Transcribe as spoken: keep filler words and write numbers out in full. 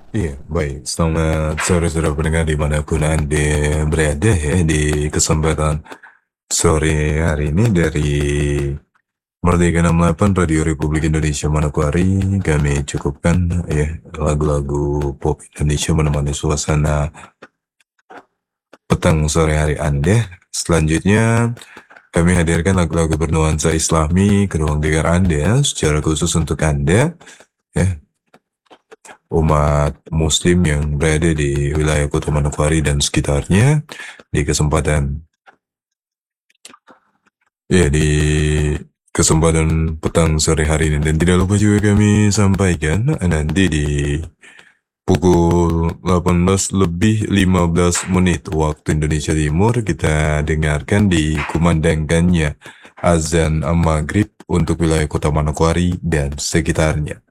Iya, baik. Selamat sore saudara pendengar dimanapun Anda berada ya di kesempatan sore hari ini dari Merdeka enam puluh delapan Radio Republik Indonesia Manokwari. Kami cukupkan ya lagu-lagu pop Indonesia menemani suasana petang sore hari Anda. Selanjutnya kami hadirkan lagu-lagu bernuansa Islami ke ruang dengar Anda secara khusus untuk Anda ya umat muslim yang berada di wilayah Kota Manokwari dan sekitarnya di kesempatan ya di kesempatan petang sore hari ini. Dan tidak lupa juga kami sampaikan nanti di pukul delapan belas lebih lima belas menit waktu Indonesia Timur kita dengarkan dikumandangkannya azan maghrib untuk wilayah Kota Manokwari dan sekitarnya.